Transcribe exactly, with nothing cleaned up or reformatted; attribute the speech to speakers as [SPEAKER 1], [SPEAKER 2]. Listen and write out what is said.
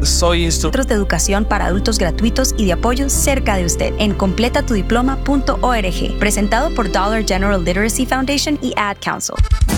[SPEAKER 1] soy instructor.
[SPEAKER 2] Centros de educación para adultos gratuitos y de apoyo cerca de usted en completa tu diploma punto org. Presentado por Dollar General Literacy Foundation y Ad Council.